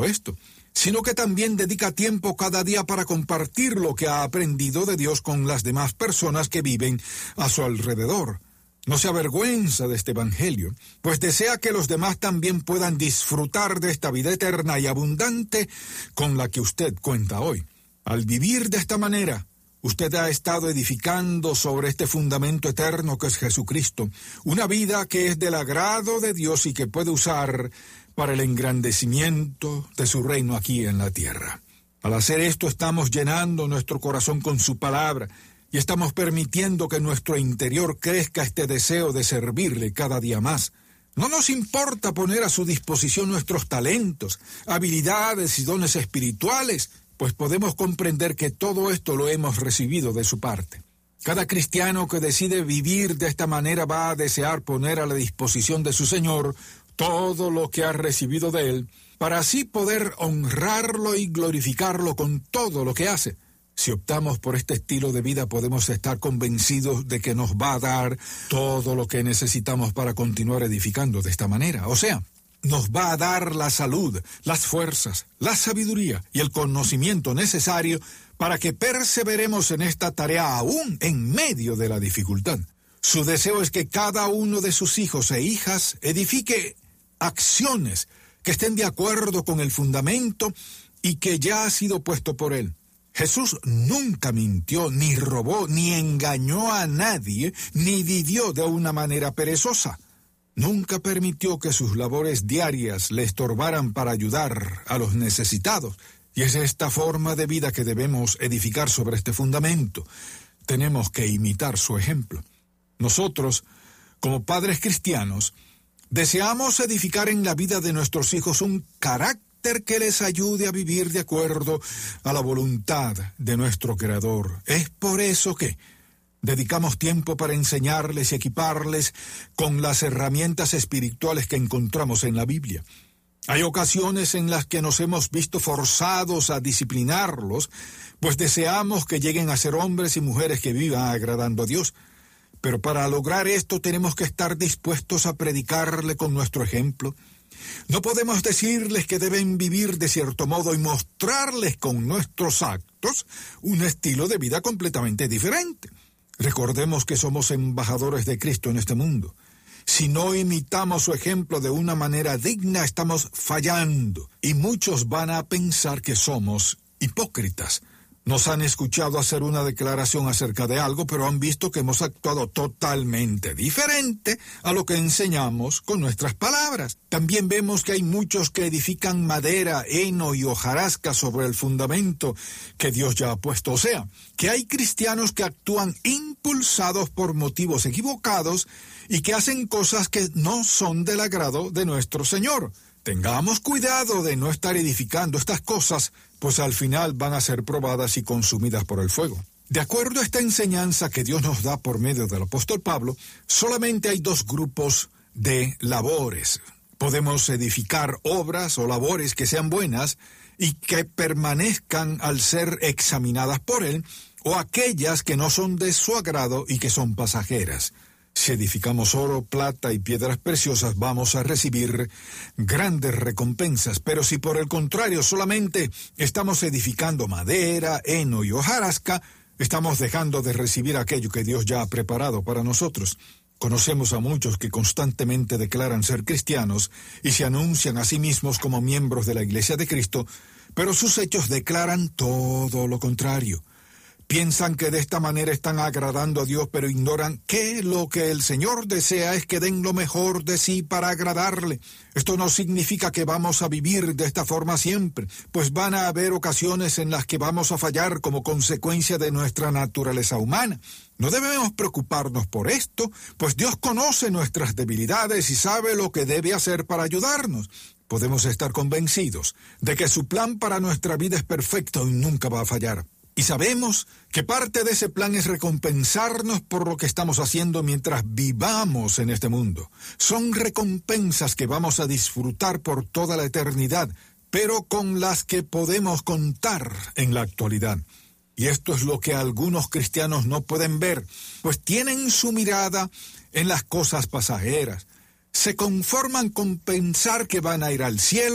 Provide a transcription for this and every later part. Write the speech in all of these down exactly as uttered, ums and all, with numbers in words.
solo esto, sino que también dedica tiempo cada día para compartir lo que ha aprendido de Dios con las demás personas que viven a su alrededor. No se avergüenza de este evangelio, pues desea que los demás también puedan disfrutar de esta vida eterna y abundante con la que usted cuenta hoy. Al vivir de esta manera, usted ha estado edificando sobre este fundamento eterno que es Jesucristo, una vida que es del agrado de Dios y que puede usar para el engrandecimiento de su reino aquí en la tierra. Al hacer esto estamos llenando nuestro corazón con su palabra y estamos permitiendo que en nuestro interior crezca este deseo de servirle cada día más. No nos importa poner a su disposición nuestros talentos, habilidades y dones espirituales, pues podemos comprender que todo esto lo hemos recibido de su parte. Cada cristiano que decide vivir de esta manera va a desear poner a la disposición de su Señor todo lo que ha recibido de Él, para así poder honrarlo y glorificarlo con todo lo que hace. Si optamos por este estilo de vida, podemos estar convencidos de que nos va a dar todo lo que necesitamos para continuar edificando de esta manera. O sea, nos va a dar la salud, las fuerzas, la sabiduría y el conocimiento necesario para que perseveremos en esta tarea aún en medio de la dificultad. Su deseo es que cada uno de sus hijos e hijas edifique acciones que estén de acuerdo con el fundamento y que ya ha sido puesto por él. Jesús nunca mintió, ni robó, ni engañó a nadie, ni vivió de una manera perezosa. Nunca permitió que sus labores diarias le estorbaran para ayudar a los necesitados. Y es esta forma de vida que debemos edificar sobre este fundamento. Tenemos que imitar su ejemplo. Nosotros, como padres cristianos, deseamos edificar en la vida de nuestros hijos un carácter que les ayude a vivir de acuerdo a la voluntad de nuestro Creador. Es por eso que dedicamos tiempo para enseñarles y equiparles con las herramientas espirituales que encontramos en la Biblia. Hay ocasiones en las que nos hemos visto forzados a disciplinarlos, pues deseamos que lleguen a ser hombres y mujeres que vivan agradando a Dios. Pero para lograr esto tenemos que estar dispuestos a predicarle con nuestro ejemplo. No podemos decirles que deben vivir de cierto modo y mostrarles con nuestros actos un estilo de vida completamente diferente. Recordemos que somos embajadores de Cristo en este mundo. Si no imitamos su ejemplo de una manera digna, estamos fallando, y muchos van a pensar que somos hipócritas. Nos han escuchado hacer una declaración acerca de algo, pero han visto que hemos actuado totalmente diferente a lo que enseñamos con nuestras palabras. También vemos que hay muchos que edifican madera, heno y hojarasca sobre el fundamento que Dios ya ha puesto. O sea, que hay cristianos que actúan impulsados por motivos equivocados y que hacen cosas que no son del agrado de nuestro Señor. Tengamos cuidado de no estar edificando estas cosas, pues al final van a ser probadas y consumidas por el fuego. De acuerdo a esta enseñanza que Dios nos da por medio del apóstol Pablo, solamente hay dos grupos de labores. Podemos edificar obras o labores que sean buenas y que permanezcan al ser examinadas por Él, o aquellas que no son de su agrado y que son pasajeras. Si edificamos oro, plata y piedras preciosas, vamos a recibir grandes recompensas. Pero si por el contrario solamente estamos edificando madera, heno y hojarasca, estamos dejando de recibir aquello que Dios ya ha preparado para nosotros. Conocemos a muchos que constantemente declaran ser cristianos y se anuncian a sí mismos como miembros de la Iglesia de Cristo, pero sus hechos declaran todo lo contrario. Piensan que de esta manera están agradando a Dios, pero ignoran que lo que el Señor desea es que den lo mejor de sí para agradarle. Esto no significa que vamos a vivir de esta forma siempre, pues van a haber ocasiones en las que vamos a fallar como consecuencia de nuestra naturaleza humana. No debemos preocuparnos por esto, pues Dios conoce nuestras debilidades y sabe lo que debe hacer para ayudarnos. Podemos estar convencidos de que su plan para nuestra vida es perfecto y nunca va a fallar. Y sabemos que parte de ese plan es recompensarnos por lo que estamos haciendo mientras vivamos en este mundo. Son recompensas que vamos a disfrutar por toda la eternidad, pero con las que podemos contar en la actualidad. Y esto es lo que algunos cristianos no pueden ver, pues tienen su mirada en las cosas pasajeras. Se conforman con pensar que van a ir al cielo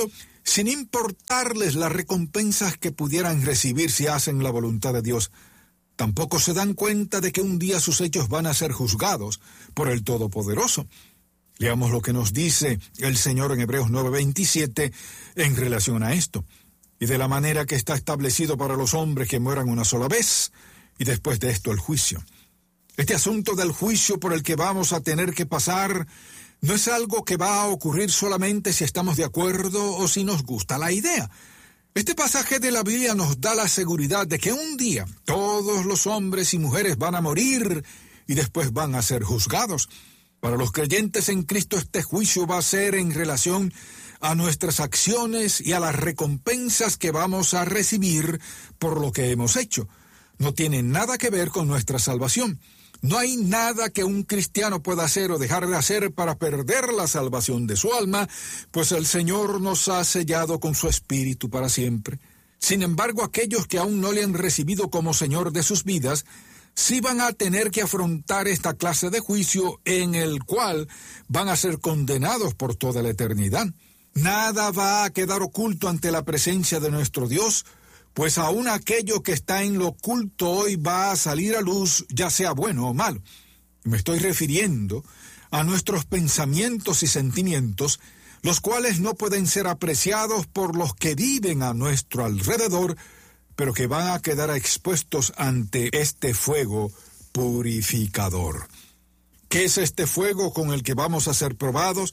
sin importarles las recompensas que pudieran recibir si hacen la voluntad de Dios. Tampoco se dan cuenta de que un día sus hechos van a ser juzgados por el Todopoderoso. Leamos lo que nos dice el Señor en Hebreos nueve veintisiete en relación a esto. Y de la manera que está establecido para los hombres que mueran una sola vez, y después de esto el juicio. Este asunto del juicio por el que vamos a tener que pasar no es algo que va a ocurrir solamente si estamos de acuerdo o si nos gusta la idea. Este pasaje de la Biblia nos da la seguridad de que un día todos los hombres y mujeres van a morir y después van a ser juzgados. Para los creyentes en Cristo este juicio va a ser en relación a nuestras acciones y a las recompensas que vamos a recibir por lo que hemos hecho. No tiene nada que ver con nuestra salvación. No hay nada que un cristiano pueda hacer o dejar de hacer para perder la salvación de su alma, pues el Señor nos ha sellado con su Espíritu para siempre. Sin embargo, aquellos que aún no le han recibido como Señor de sus vidas, sí van a tener que afrontar esta clase de juicio en el cual van a ser condenados por toda la eternidad. Nada va a quedar oculto ante la presencia de nuestro Dios, pues aún aquello que está en lo oculto hoy va a salir a luz, ya sea bueno o malo. Me estoy refiriendo a nuestros pensamientos y sentimientos, los cuales no pueden ser apreciados por los que viven a nuestro alrededor, pero que van a quedar expuestos ante este fuego purificador. ¿Qué es este fuego con el que vamos a ser probados?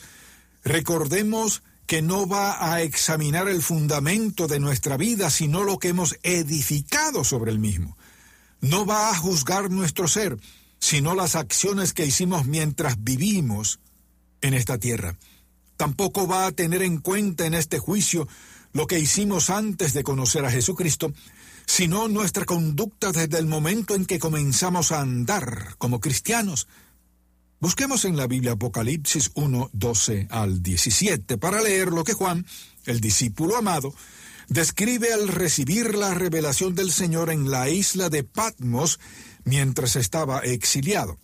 Recordemos que no va a examinar el fundamento de nuestra vida, sino lo que hemos edificado sobre el mismo. No va a juzgar nuestro ser, sino las acciones que hicimos mientras vivimos en esta tierra. Tampoco va a tener en cuenta en este juicio lo que hicimos antes de conocer a Jesucristo, sino nuestra conducta desde el momento en que comenzamos a andar como cristianos. Busquemos en la Biblia Apocalipsis uno, doce al diecisiete para leer lo que Juan, el discípulo amado, describe al recibir la revelación del Señor en la isla de Patmos mientras estaba exiliado.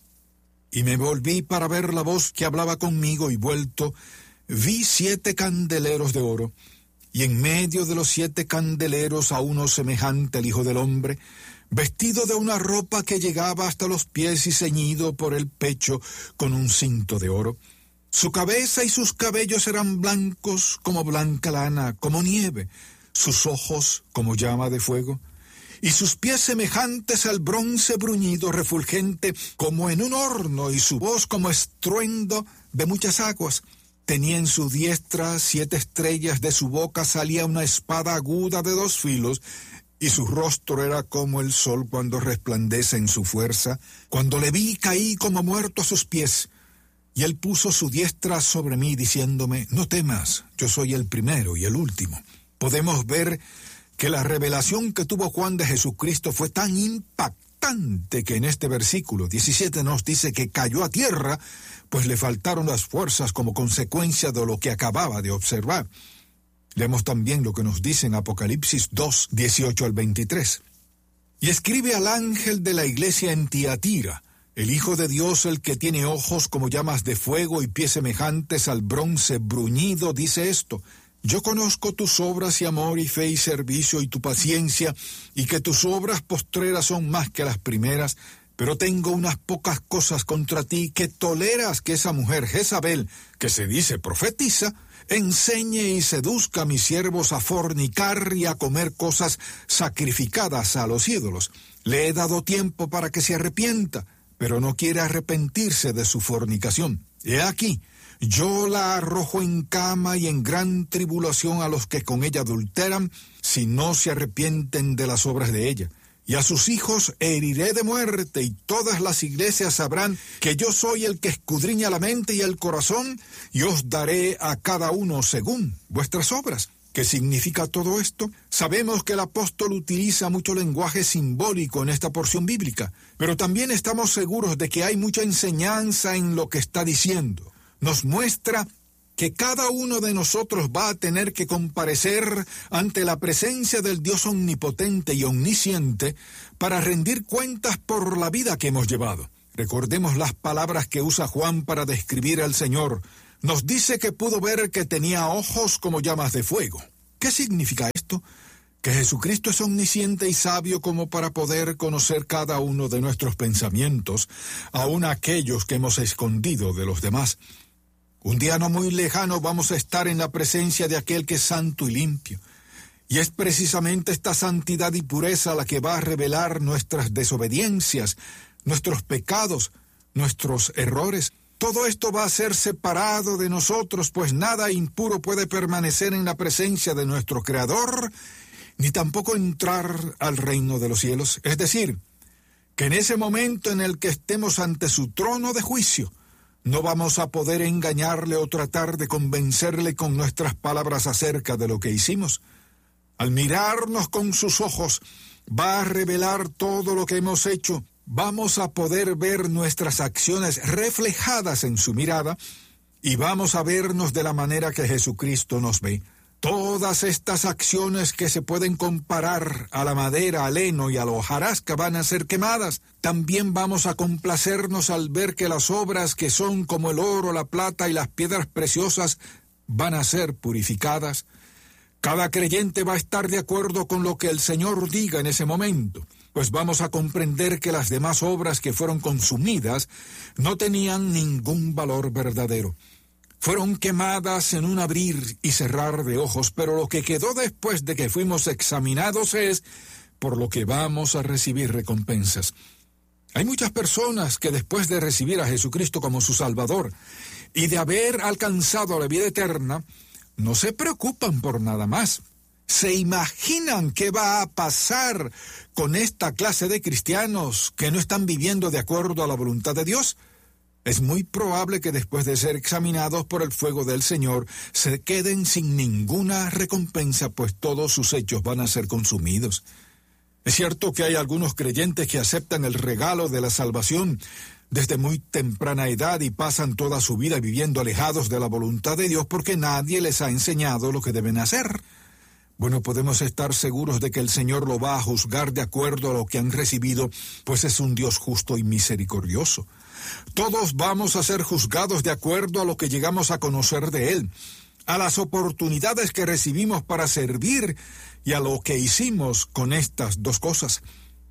Y me volví para ver la voz que hablaba conmigo y vuelto, vi siete candeleros de oro, y en medio de los siete candeleros a uno semejante al Hijo del Hombre, vestido de una ropa que llegaba hasta los pies y ceñido por el pecho con un cinto de oro. Su cabeza y sus cabellos eran blancos como blanca lana, como nieve, sus ojos como llama de fuego, y sus pies semejantes al bronce bruñido refulgente como en un horno, y su voz como estruendo de muchas aguas. Tenía en su diestra siete estrellas, de su boca salía una espada aguda de dos filos, y su rostro era como el sol cuando resplandece en su fuerza. Cuando le vi, caí como muerto a sus pies, y él puso su diestra sobre mí, diciéndome, no temas, yo soy el primero y el último. Podemos ver que la revelación que tuvo Juan de Jesucristo fue tan impactante que en este versículo diecisiete nos dice que cayó a tierra, pues le faltaron las fuerzas como consecuencia de lo que acababa de observar. Leemos también lo que nos dice en Apocalipsis dos, dieciocho al veintitrés. Y escribe al ángel de la iglesia en Tiatira, el Hijo de Dios, el que tiene ojos como llamas de fuego y pies semejantes al bronce bruñido, dice esto: yo conozco tus obras y amor y fe y servicio y tu paciencia, y que tus obras postreras son más que las primeras, pero tengo unas pocas cosas contra ti, que toleras que esa mujer Jezabel, que se dice profetiza, enseñe y seduzca a mis siervos a fornicar y a comer cosas sacrificadas a los ídolos. Le he dado tiempo para que se arrepienta, pero no quiere arrepentirse de su fornicación. He aquí, yo la arrojo en cama y en gran tribulación a los que con ella adulteran, si no se arrepienten de las obras de ella. Y a sus hijos heriré de muerte, y todas las iglesias sabrán que yo soy el que escudriña la mente y el corazón, y os daré a cada uno según vuestras obras. ¿Qué significa todo esto? Sabemos que el apóstol utiliza mucho lenguaje simbólico en esta porción bíblica, pero también estamos seguros de que hay mucha enseñanza en lo que está diciendo. Nos muestra que cada uno de nosotros va a tener que comparecer ante la presencia del Dios omnipotente y omnisciente para rendir cuentas por la vida que hemos llevado. Recordemos las palabras que usa Juan para describir al Señor. Nos dice que pudo ver que tenía ojos como llamas de fuego. ¿Qué significa esto? Que Jesucristo es omnisciente y sabio como para poder conocer cada uno de nuestros pensamientos, aun aquellos que hemos escondido de los demás. Un día no muy lejano vamos a estar en la presencia de aquel que es santo y limpio. Y es precisamente esta santidad y pureza la que va a revelar nuestras desobediencias, nuestros pecados, nuestros errores. Todo esto va a ser separado de nosotros, pues nada impuro puede permanecer en la presencia de nuestro Creador, ni tampoco entrar al reino de los cielos. Es decir, que en ese momento en el que estemos ante su trono de juicio, no vamos a poder engañarle o tratar de convencerle con nuestras palabras acerca de lo que hicimos. Al mirarnos con sus ojos, va a revelar todo lo que hemos hecho. Vamos a poder ver nuestras acciones reflejadas en su mirada y vamos a vernos de la manera que Jesucristo nos ve. Todas estas acciones que se pueden comparar a la madera, al heno y a la hojarasca van a ser quemadas. También vamos a complacernos al ver que las obras que son como el oro, la plata y las piedras preciosas van a ser purificadas. Cada creyente va a estar de acuerdo con lo que el Señor diga en ese momento, pues vamos a comprender que las demás obras que fueron consumidas no tenían ningún valor verdadero. Fueron quemadas en un abrir y cerrar de ojos, pero lo que quedó después de que fuimos examinados es por lo que vamos a recibir recompensas. Hay muchas personas que después de recibir a Jesucristo como su Salvador y de haber alcanzado la vida eterna, no se preocupan por nada más. ¿Se imaginan qué va a pasar con esta clase de cristianos que no están viviendo de acuerdo a la voluntad de Dios? Es muy probable que después de ser examinados por el fuego del Señor, se queden sin ninguna recompensa, pues todos sus hechos van a ser consumidos. Es cierto que hay algunos creyentes que aceptan el regalo de la salvación desde muy temprana edad y pasan toda su vida viviendo alejados de la voluntad de Dios porque nadie les ha enseñado lo que deben hacer. Bueno, podemos estar seguros de que el Señor lo va a juzgar de acuerdo a lo que han recibido, pues es un Dios justo y misericordioso. Todos vamos a ser juzgados de acuerdo a lo que llegamos a conocer de Él, a las oportunidades que recibimos para servir y a lo que hicimos con estas dos cosas.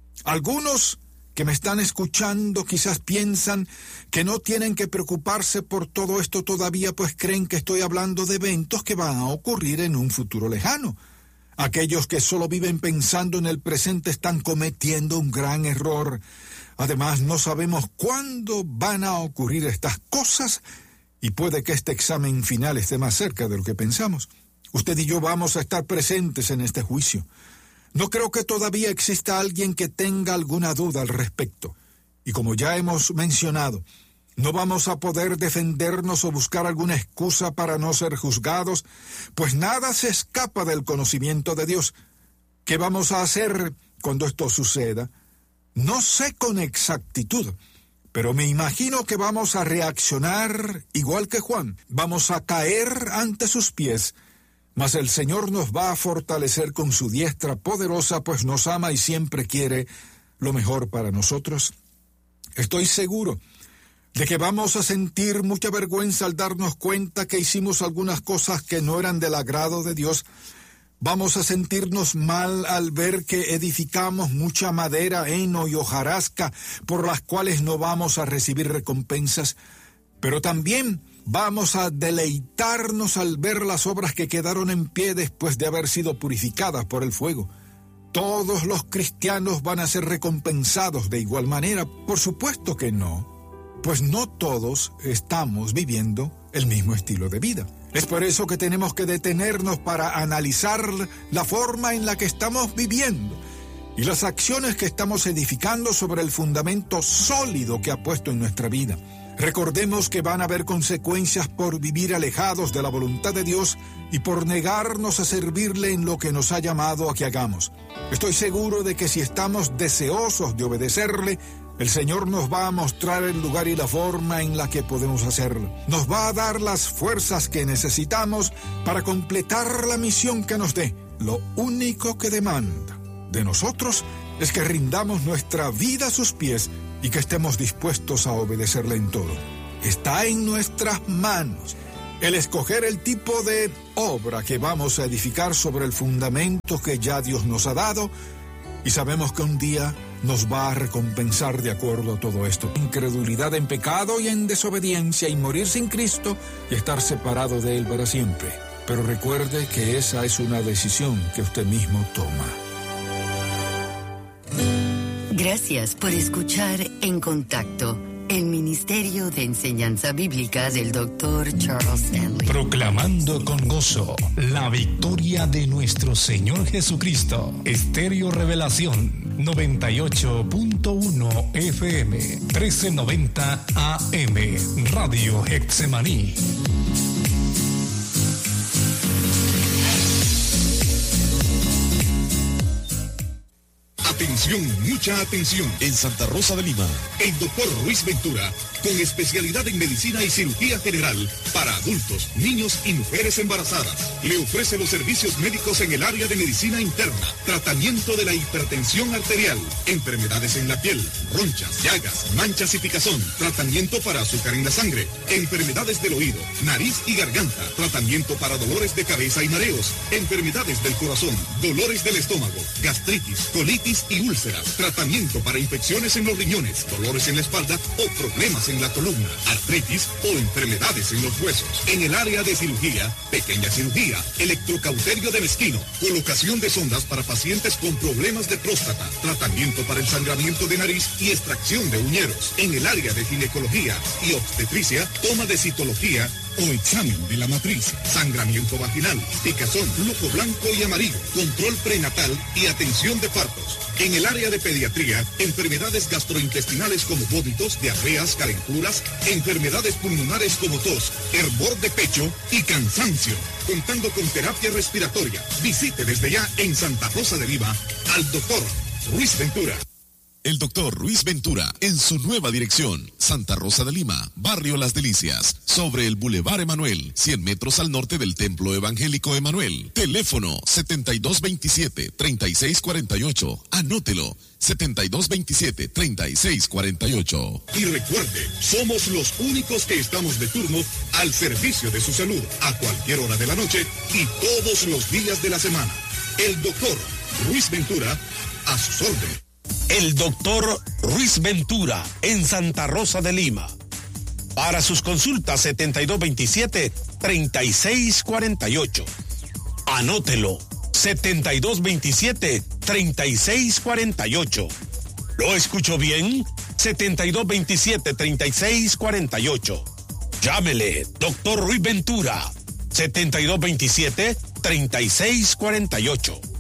Algunos que me están escuchando quizás piensan que no tienen que preocuparse por todo esto todavía, pues creen que estoy hablando de eventos que van a ocurrir en un futuro lejano. Aquellos que solo viven pensando en el presente están cometiendo un gran error. Además, no sabemos cuándo van a ocurrir estas cosas y puede que este examen final esté más cerca de lo que pensamos. Usted y yo vamos a estar presentes en este juicio. No creo que todavía exista alguien que tenga alguna duda al respecto. Y como ya hemos mencionado, no vamos a poder defendernos o buscar alguna excusa para no ser juzgados, pues nada se escapa del conocimiento de Dios. ¿Qué vamos a hacer cuando esto suceda? No sé con exactitud, pero me imagino que vamos a reaccionar igual que Juan. Vamos a caer ante sus pies, mas el Señor nos va a fortalecer con su diestra poderosa, pues nos ama y siempre quiere lo mejor para nosotros. Estoy seguro de que vamos a sentir mucha vergüenza al darnos cuenta que hicimos algunas cosas que no eran del agrado de Dios. Vamos a sentirnos mal al ver que edificamos mucha madera, heno y hojarasca, por las cuales no vamos a recibir recompensas. Pero también vamos a deleitarnos al ver las obras que quedaron en pie después de haber sido purificadas por el fuego. ¿Todos los cristianos van a ser recompensados de igual manera? Por supuesto que no, pues no todos estamos viviendo el mismo estilo de vida. Es por eso que tenemos que detenernos para analizar la forma en la que estamos viviendo y las acciones que estamos edificando sobre el fundamento sólido que ha puesto en nuestra vida. Recordemos que van a haber consecuencias por vivir alejados de la voluntad de Dios y por negarnos a servirle en lo que nos ha llamado a que hagamos. Estoy seguro de que si estamos deseosos de obedecerle, el Señor nos va a mostrar el lugar y la forma en la que podemos hacerlo. Nos va a dar las fuerzas que necesitamos para completar la misión que nos dé. Lo único que demanda de nosotros es que rindamos nuestra vida a sus pies y que estemos dispuestos a obedecerle en todo. Está en nuestras manos. el escoger el tipo de obra que vamos a edificar sobre el fundamento que ya Dios nos ha dado, y sabemos que un día nos va a recompensar de acuerdo a todo esto. Incredulidad en pecado y en desobediencia, y morir sin Cristo y estar separado de Él para siempre. Pero recuerde que esa es una decisión que usted mismo toma. Gracias por escuchar En Contacto, el Ministerio de Enseñanza Bíblica del doctor Charles Stanley. Proclamando con gozo la victoria de nuestro Señor Jesucristo. Estéreo Revelación noventa y ocho punto uno F M, trece noventa A M, Radio Getsemaní. Atención, mucha atención. En Santa Rosa de Lima, el doctor Ruiz Ventura, con especialidad en medicina y cirugía general para adultos, niños y mujeres embarazadas, le ofrece los servicios médicos en el área de medicina interna, tratamiento de la hipertensión arterial, enfermedades en la piel, ronchas, llagas, manchas y picazón, tratamiento para azúcar en la sangre, enfermedades del oído, nariz y garganta, tratamiento para dolores de cabeza y mareos, enfermedades del corazón, dolores del estómago, gastritis, colitis y úlceras, tratamiento para infecciones en los riñones, dolores en la espalda o problemas en la columna, artritis o enfermedades en los huesos. En el área de cirugía, pequeña cirugía, electrocauterio de mezquino, colocación de sondas para pacientes con problemas de próstata, tratamiento para el sangramiento de nariz y extracción de uñeros. En el área de ginecología y obstetricia, toma de citología o examen de la matriz, sangramiento vaginal, picazón, flujo blanco y amarillo, control prenatal y atención de partos. En el área de pediatría, enfermedades gastrointestinales como vómitos, diarreas, calenturas, enfermedades pulmonares como tos, hervor de pecho y cansancio. Contando con terapia respiratoria. Visite desde ya en Santa Rosa de Lima al doctor Ruiz Ventura. El doctor Ruiz Ventura, en su nueva dirección, Santa Rosa de Lima, Barrio Las Delicias, sobre el Boulevard Emanuel, cien metros al norte del Templo Evangélico Emanuel. Teléfono setenta y dos veintisiete, treinta y seis cuarenta y ocho. Anótelo, setenta y dos veintisiete, treinta y seis cuarenta y ocho. Y recuerde, somos los únicos que estamos de turno al servicio de su salud, a cualquier hora de la noche y todos los días de la semana. El doctor Ruiz Ventura, a sus órdenes. El doctor Ruiz Ventura, en Santa Rosa de Lima. Para sus consultas, setenta y dos veintisiete, treinta y seis cuarenta y ocho. Anótelo, setenta y dos veintisiete, treinta y seis cuarenta y ocho. ¿Lo escucho bien? setenta y dos veintisiete, treinta y seis cuarenta y ocho. Llámele, doctor Ruiz Ventura, setenta y dos veintisiete, treinta y seis cuarenta y ocho.